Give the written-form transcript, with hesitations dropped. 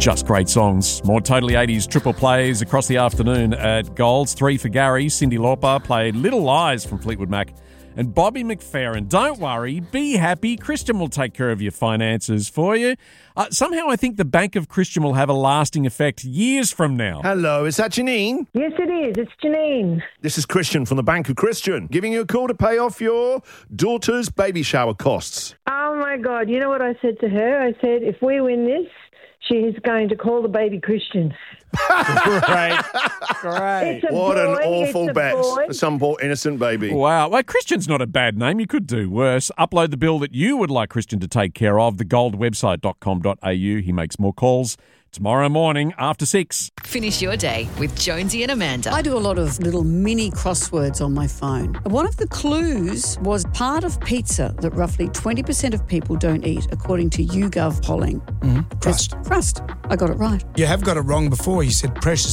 Just great songs. More Totally 80s triple plays across the afternoon at Gold's. 3 for Gary. Cyndi Lauper played Little Lies from Fleetwood Mac. And Bobby McFerrin. Don't worry, be happy. Christian will take care of your finances for you. Somehow I think the Bank of Christian will have a lasting effect years from now. Hello, is that Janine? Yes, it is. It's Janine. This is Christian from the Bank of Christian, giving you a call to pay off your daughter's baby shower costs. Oh, my God. You know what I said to her? I said, if we win this, she's going to call the baby Christian. Great. What an awful bet for some poor innocent baby. Wow. Well, Christian's not a bad name. You could do worse. Upload the bill that you would like Christian to take care of, thegoldwebsite.com.au. He makes more calls tomorrow morning after 6. Finish your day with Jonesy and Amanda. I do a lot of little mini crosswords on my phone. One of the clues was part of pizza that roughly 20% of people don't eat, according to YouGov polling. Crust. Crust. I got it right. You have got it wrong before. You said precious